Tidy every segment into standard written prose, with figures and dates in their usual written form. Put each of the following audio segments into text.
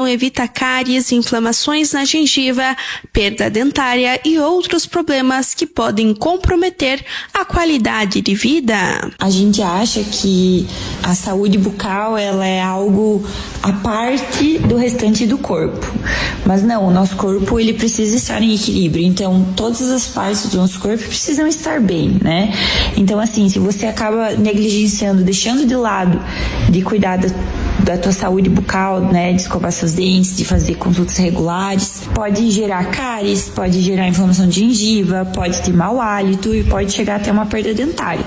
hidratação evita cáries, inflamações na gengiva, perda dentária e outros problemas que podem comprometer a qualidade de vida. A gente acha que a saúde bucal ela é algo à parte do restante do corpo, mas não, o nosso corpo ele precisa estar em equilíbrio, então todas as partes do nosso corpo precisam estar bem, né? Então assim, se você acaba negligenciando, deixando de lado de cuidar da tua saúde bucal, né, de escovar seus dentes, de fazer consultas regulares, pode gerar cáries, pode gerar inflamação de gengiva, pode ter mau hálito e pode chegar até uma perda dentária.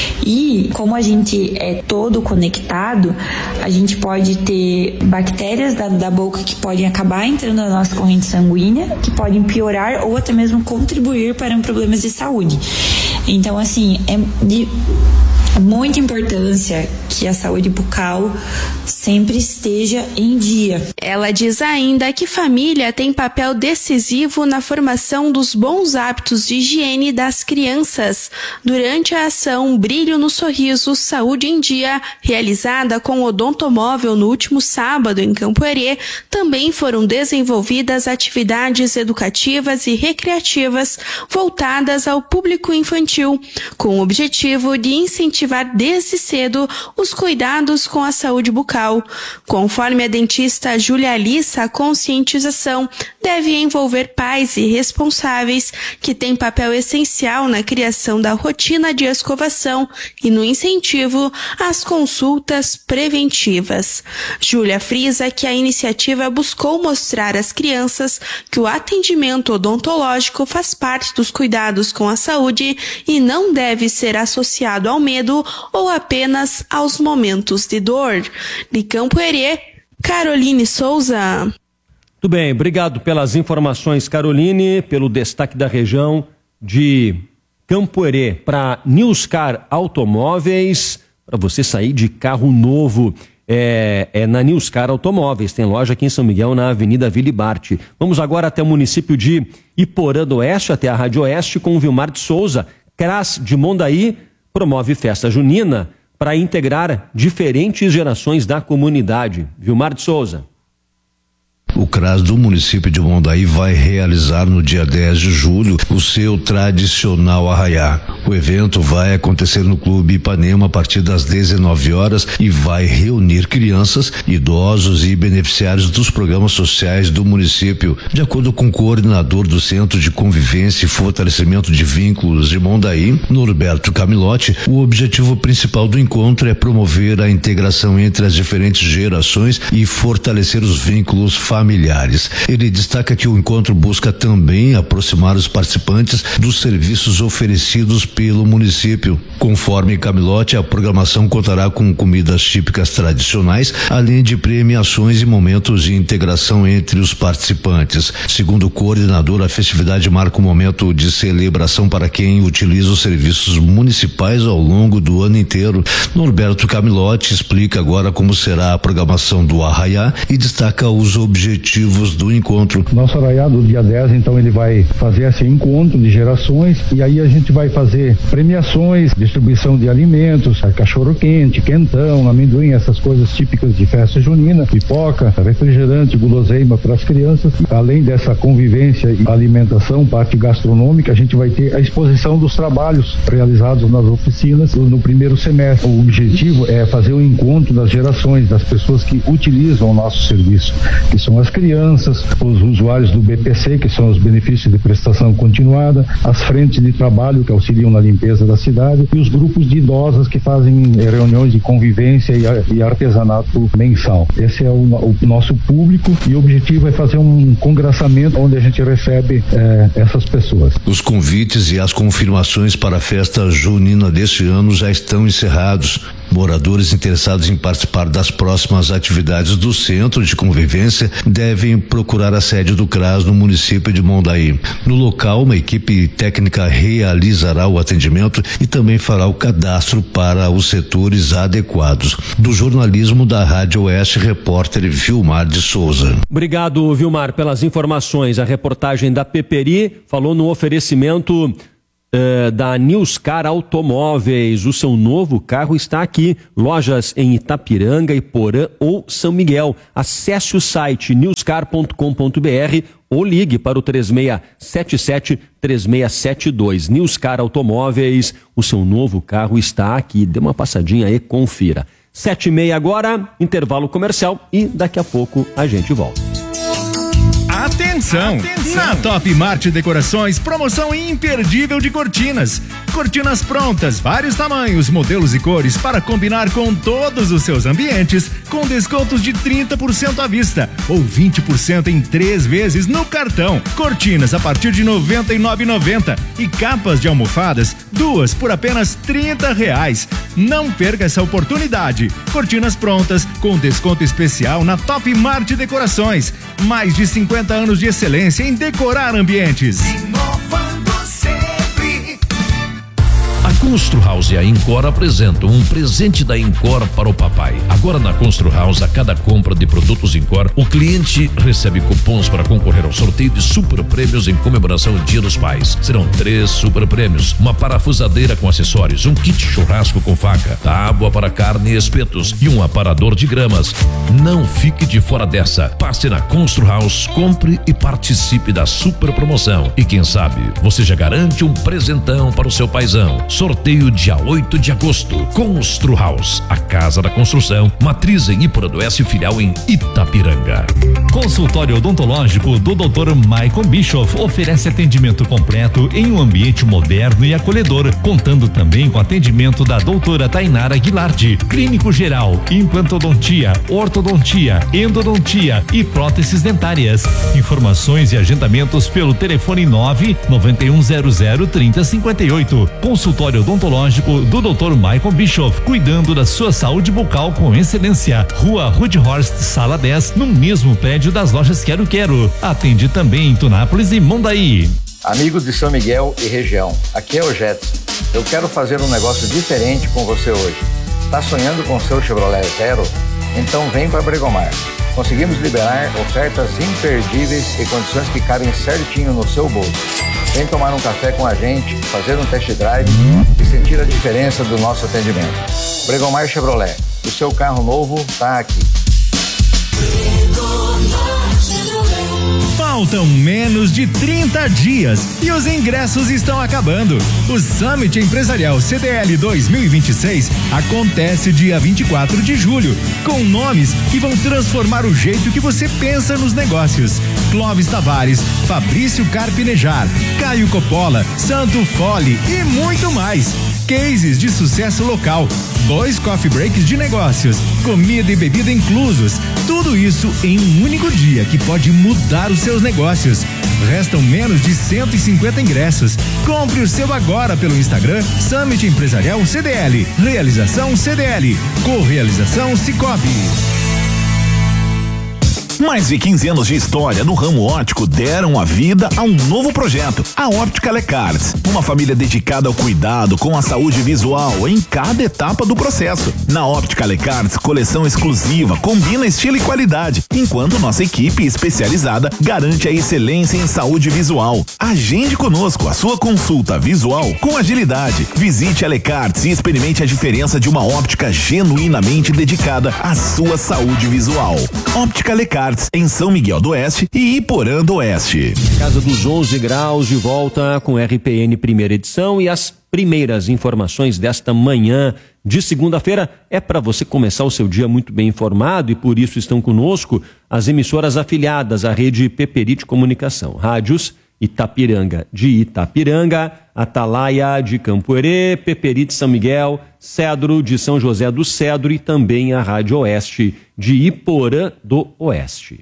E como a gente é todo conectado, a gente pode ter bactérias da boca que podem acabar entrando na nossa corrente sanguínea, que podem piorar ou até mesmo contribuir para problemas de saúde. Então, assim, é de muita importância que a saúde bucal sempre esteja em dia. Ela diz ainda que família tem papel decisivo na formação dos bons hábitos de higiene das crianças. Durante a ação Brilho no Sorriso, Saúde em Dia, realizada com o Odontomóvel no último sábado em Campo Herê, também foram desenvolvidas atividades educativas e recreativas voltadas ao público infantil, com o objetivo de incentivar desde cedo os cuidados com a saúde bucal. Conforme a dentista Júlia Alissa, a conscientização deve envolver pais e responsáveis que têm papel essencial na criação da rotina de escovação e no incentivo às consultas preventivas. Júlia frisa que a iniciativa buscou mostrar às crianças que o atendimento odontológico faz parte dos cuidados com a saúde e não deve ser associado ao medo ou apenas aos momentos de dor. De Campo Herê, Caroline Souza. Muito bem, obrigado pelas informações, Caroline, pelo destaque da região de Campo Herê para Newscar Automóveis, para você sair de carro novo. É na Newscar Automóveis, tem loja aqui em São Miguel, na Avenida Vila Barte. Vamos agora até o município de Iporã do Oeste, até a Rádio Oeste, com o Vilmar de Souza. CRAS de Mondaí promove festa junina para integrar diferentes gerações da comunidade. Vilmar de Souza. O CRAS do município de Mondaí vai realizar no dia 10 de julho o seu tradicional arraiá. O evento vai acontecer no Clube Ipanema a partir das 19 horas e vai reunir crianças, idosos e beneficiários dos programas sociais do município. De acordo com o coordenador do Centro de Convivência e Fortalecimento de Vínculos de Mondaí, Norberto Camilotti, o objetivo principal do encontro é promover a integração entre as diferentes gerações e fortalecer os vínculos familiares. Ele destaca que o encontro busca também aproximar os participantes dos serviços oferecidos pelo município. Conforme Camilotti, a programação contará com comidas típicas tradicionais, além de premiações e momentos de integração entre os participantes. Segundo o coordenador, a festividade marca um momento de celebração para quem utiliza os serviços municipais ao longo do ano inteiro. Norberto Camilotti explica agora como será a programação do arraiá e destaca os objetivos do encontro. Nosso arraiá do dia 10, então, ele vai fazer esse encontro de gerações e aí a gente vai fazer premiações, distribuição de alimentos, cachorro quente, quentão, amendoim, essas coisas típicas de festa junina, pipoca, refrigerante, guloseima para as crianças. Além dessa convivência e alimentação, parte gastronômica, a gente vai ter a exposição dos trabalhos realizados nas oficinas no primeiro semestre. O objetivo é fazer um encontro das gerações, das pessoas que utilizam o nosso serviço, que são as crianças, os usuários do BPC, que são os benefícios de prestação continuada, as frentes de trabalho que auxiliam na limpeza da cidade e os grupos de idosas que fazem reuniões de convivência e artesanato mensal. Esse é o nosso público e o objetivo é fazer um congressamento onde a gente recebe essas pessoas. Os convites e as confirmações para a festa junina deste ano já estão encerrados. Moradores interessados em participar das próximas atividades do Centro de Convivência devem procurar a sede do CRAS no município de Mondaí. No local, uma equipe técnica realizará o atendimento e também fará o cadastro para os setores adequados. Do jornalismo da Rádio Oeste, repórter Vilmar de Souza. Obrigado, Vilmar, pelas informações. A reportagem da Peperi falou no oferecimento da Newscar Automóveis. O seu novo carro está aqui. Lojas em Itapiranga, Iporã ou São Miguel. Acesse o site newscar.com.br ou ligue para o 3677-3672. Newscar Automóveis, o seu novo carro está aqui. Dê uma passadinha aí, confira. 7h30 agora, intervalo comercial e daqui a pouco a gente volta. Atenção! Na Top Mart Decorações, promoção imperdível de cortinas. Cortinas prontas, vários tamanhos, modelos e cores para combinar com todos os seus ambientes, com descontos de 30% à vista ou 20% em 3 vezes no cartão. Cortinas a partir de R$ 99,90 e capas de almofadas, 2 por apenas R$30. Não perca essa oportunidade. Cortinas prontas com desconto especial na Top Mart Decorações. Mais de 50 anos de excelência em decorar ambientes. Inovando sempre. A Constru House e a Incor apresentam um presente da Incor para o papai. Agora na Constru House, a cada compra de produtos Incor, o cliente recebe cupons para concorrer ao sorteio de super prêmios em comemoração ao Dia dos Pais. Serão 3 super prêmios, uma parafusadeira com acessórios, um kit churrasco com faca, tábua para carne e espetos e um aparador de gramas. Não fique de fora dessa. Passe na Constru House, compre e participe da super promoção. E quem sabe, você já garante um presentão para o seu paizão. Sorteio dia 8 de agosto. Constru House, a casa da construção, matriz em Iporã do Oeste, filial em Itapiranga. Consultório odontológico do Dr. Michael Bischoff oferece atendimento completo em um ambiente moderno e acolhedor, contando também com atendimento da doutora Tainara Guilard, clínico geral, implantodontia, ortodontia, endodontia e próteses dentárias. Informações e agendamentos pelo telefone 991003058. Consultório odontológico do Dr. Michael Bischoff, cuidando da sua saúde bucal com excelência. Rua Rudhorst, sala 10, no mesmo prédio das lojas Quero Quero. Atende também em Tunápolis e Mondaí. Amigos de São Miguel e região, aqui é o Jetson. Eu quero fazer um negócio diferente com você hoje. Tá sonhando com seu Chevrolet Zero? Então vem para Bregomar. Conseguimos liberar ofertas imperdíveis e condições que cabem certinho no seu bolso. Vem tomar um café com a gente, fazer um test drive e sentir a diferença do nosso atendimento. Bregomar Chevrolet, o seu carro novo está aqui. Faltam menos de 30 dias e os ingressos estão acabando. O Summit Empresarial CDL 2026 acontece dia 24 de julho, com nomes que vão transformar o jeito que você pensa nos negócios. Clóvis Tavares, Fabrício Carpinejar, Caio Coppola, Santo Fole e muito mais. Cases de sucesso local, 2 coffee breaks de negócios, comida e bebida inclusos. Tudo isso em um único dia que pode mudar os seus negócios. Restam menos de 150 ingressos. Compre o seu agora pelo Instagram Summit Empresarial CDL. Realização CDL. Correalização Cicobi. Mais de 15 anos de história no ramo óptico deram a vida a um novo projeto, a Óptica Lecards, uma família dedicada ao cuidado com a saúde visual em cada etapa do processo. Na Óptica Lecards, coleção exclusiva combina estilo e qualidade, enquanto nossa equipe especializada garante a excelência em saúde visual. Agende conosco a sua consulta visual com agilidade. Visite a Lecards e experimente a diferença de uma óptica genuinamente dedicada à sua saúde visual. Óptica Lecards, em São Miguel do Oeste e Iporã do Oeste. Casa dos 11 graus, de volta com RPN primeira edição, e as primeiras informações desta manhã de segunda-feira é para você começar o seu dia muito bem informado, e por isso estão conosco as emissoras afiliadas à rede Peperite Comunicação, rádios Itapiranga de Itapiranga, Atalaia de Campoerê, Peperite São Miguel, Cedro de São José do Cedro e também a Rádio Oeste de Iporã do Oeste.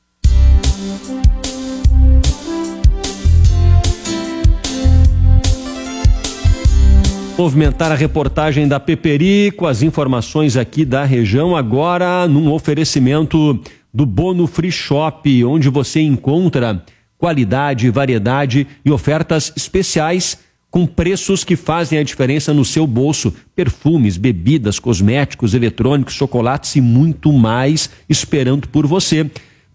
Movimentar a reportagem da Peperi com as informações aqui da região, agora num oferecimento do Bono Free Shop, onde você encontra qualidade, variedade e ofertas especiais com preços que fazem a diferença no seu bolso. Perfumes, bebidas, cosméticos, eletrônicos, chocolates e muito mais esperando por você.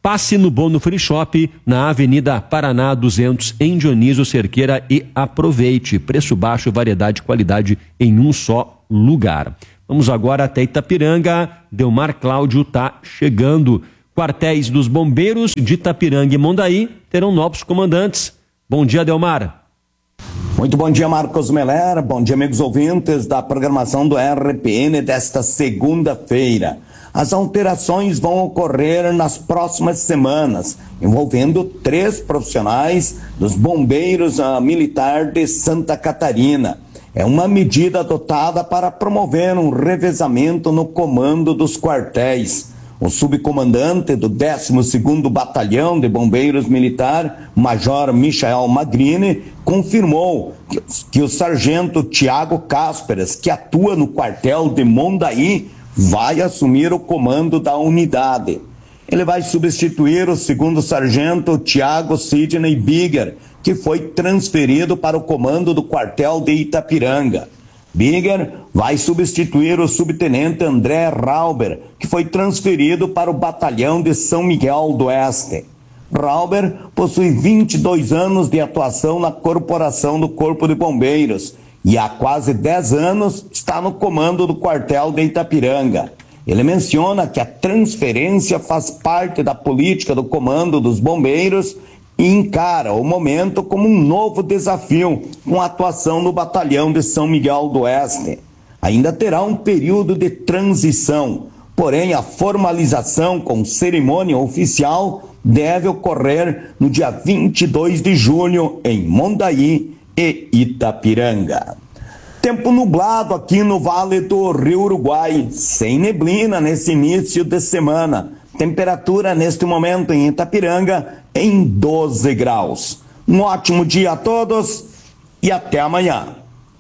Passe no Bono Free Shop, na Avenida Paraná 200, em Dionísio Cerqueira, e aproveite. Preço baixo, variedade e qualidade em um só lugar. Vamos agora até Itapiranga. Delmar Cláudio está chegando. Quartéis dos Bombeiros de Itapiranga e Mondaí terão novos comandantes. Bom dia, Delmar. Muito bom dia, Marcos Meller. Bom dia, amigos ouvintes da programação do RPN desta segunda-feira. As alterações vão ocorrer nas próximas semanas, envolvendo 3 profissionais dos bombeiros militar de Santa Catarina. É uma medida adotada para promover um revezamento no comando dos quartéis. O subcomandante do 12º Batalhão de Bombeiros Militar, Major Michael Magrini, confirmou que o sargento Tiago Cásperas, que atua no quartel de Mondaí, vai assumir o comando da unidade. Ele vai substituir o 2º sargento Tiago Sidney Bigger, que foi transferido para o comando do quartel de Itapiranga. Bigger vai substituir o subtenente André Rauber, que foi transferido para o batalhão de São Miguel do Oeste. Rauber possui 22 anos de atuação na corporação do Corpo de Bombeiros e há quase 10 anos está no comando do quartel de Itapiranga. Ele menciona que a transferência faz parte da política do comando dos bombeiros e encara o momento como um novo desafio com a atuação no batalhão de São Miguel do Oeste. Ainda terá um período de transição, porém a formalização com cerimônia oficial deve ocorrer no dia 22 de junho em Mondaí e Itapiranga. Tempo nublado aqui no Vale do Rio Uruguai, sem neblina nesse início de semana. Temperatura neste momento em Itapiranga em 12 graus. Um ótimo dia a todos e até amanhã.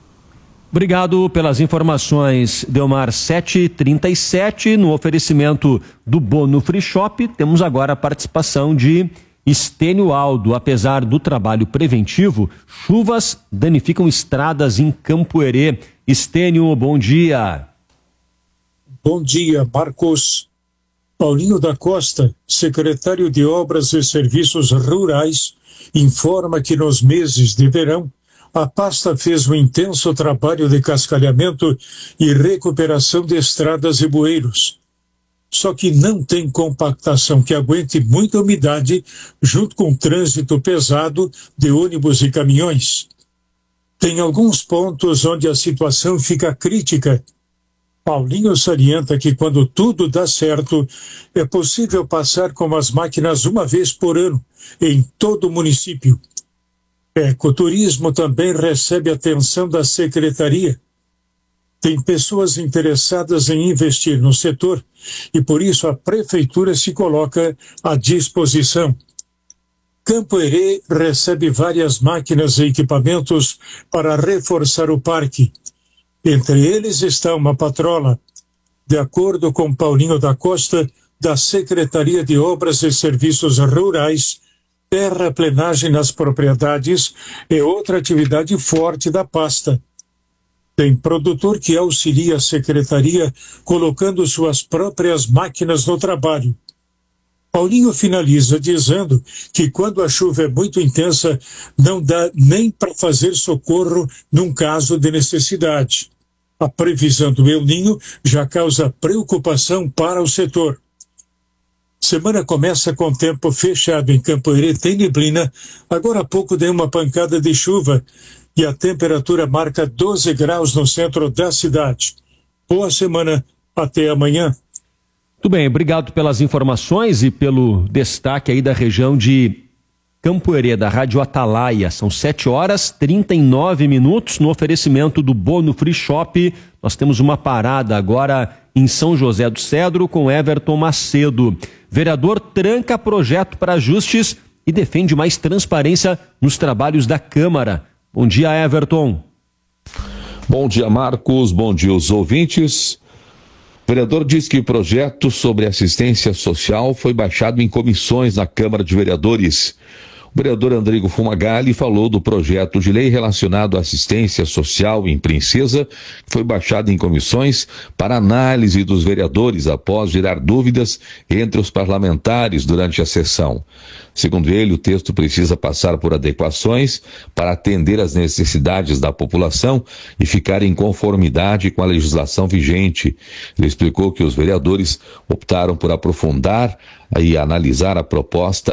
Obrigado pelas informações, Delmar. 7h37, no oferecimento do Bono Free Shop, temos agora a participação de Estênio Aldo. Apesar do trabalho preventivo, chuvas danificam estradas em Campo-Herê. Estênio, bom dia. Bom dia, Marcos. Paulinho da Costa, secretário de Obras e Serviços Rurais, informa que nos meses de verão, a pasta fez um intenso trabalho de cascalhamento e recuperação de estradas e bueiros. Só que não tem compactação que aguente muita umidade junto com trânsito pesado de ônibus e caminhões. Tem alguns pontos onde a situação fica crítica. Paulinho salienta que quando tudo dá certo, é possível passar com as máquinas uma vez por ano, em todo o município. Ecoturismo também recebe atenção da secretaria. Tem pessoas interessadas em investir no setor e por isso a prefeitura se coloca à disposição. Campo-Herê recebe várias máquinas e equipamentos para reforçar o parque. Entre eles está uma patrola. De acordo com Paulinho da Costa, da Secretaria de Obras e Serviços Rurais, terraplenagem nas propriedades é outra atividade forte da pasta. Tem produtor que auxilia a secretaria colocando suas próprias máquinas no trabalho. Paulinho finaliza dizendo que quando a chuva é muito intensa, não dá nem para fazer socorro num caso de necessidade. A previsão do El Ninho já causa preocupação para o setor. Semana começa com tempo fechado em Campo-Herê, tem neblina. Agora há pouco deu uma pancada de chuva e a temperatura marca 12 graus no centro da cidade. Boa semana, até amanhã. Muito bem, obrigado pelas informações e pelo destaque aí da região de Campo-Herê, da Rádio Atalaia. São 7h39 no oferecimento do Bono Free Shop. Nós temos uma parada agora em São José do Cedro com Everton Macedo. Vereador tranca projeto para ajustes e defende mais transparência nos trabalhos da Câmara. Bom dia, Everton. Bom dia, Marcos. Bom dia, os ouvintes. O vereador diz que o projeto sobre assistência social foi baixado em comissões na Câmara de Vereadores. O vereador Andrigo Fumagalli falou do projeto de lei relacionado à assistência social em Princesa, que foi baixado em comissões para análise dos vereadores após gerar dúvidas entre os parlamentares durante a sessão. Segundo ele, o texto precisa passar por adequações para atender às necessidades da população e ficar em conformidade com a legislação vigente. Ele explicou que os vereadores optaram por aprofundar e analisar a proposta